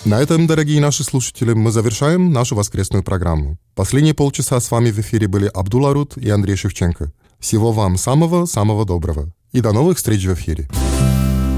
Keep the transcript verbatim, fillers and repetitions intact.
На этом, дорогие наши слушатели, мы завершаем нашу воскресную программу. Последние полчаса с вами в эфире были Абдул Арут и Андрей Шевченко. Всего вам самого-самого доброго. И до новых встреч в эфире.